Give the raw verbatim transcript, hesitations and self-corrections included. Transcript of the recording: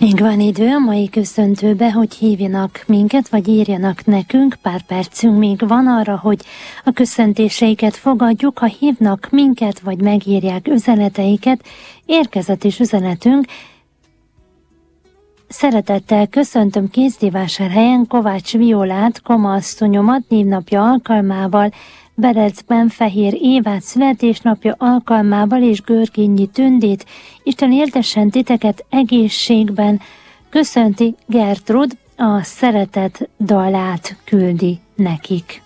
Még van idő a mai köszöntőbe, hogy hívjanak minket, vagy írjanak nekünk, pár percünk még van arra, hogy a köszöntéseiket fogadjuk. Ha hívnak minket, vagy megírják üzeneteiket, érkezett is üzenetünk. Szeretettel köszöntöm Kézdivásárhelyen Kovács Violát, Koma asszonyomat névnapja alkalmával, Berecben Fehér Évát születésnapja alkalmával és Görgényi Tündét. Isten éltessen titeket egészségben, köszönti Gertrud, a szeretet dalát küldi nekik.